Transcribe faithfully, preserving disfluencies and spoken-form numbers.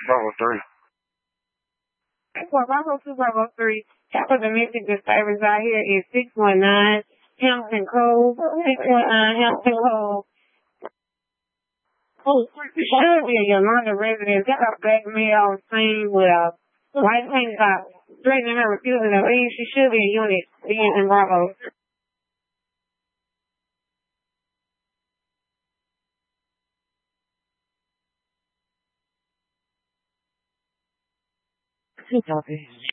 Bravo three. For Bravo two, Bravo three, for the Michigan service out here is six one nine Hampton Cove, six one nine Hampton Cove. Oh, should be a Yolanda resident. Got a black male scene with a white tank top, threatening her refusing to leave. She should be a unit being in Bravo. Hey, Copy.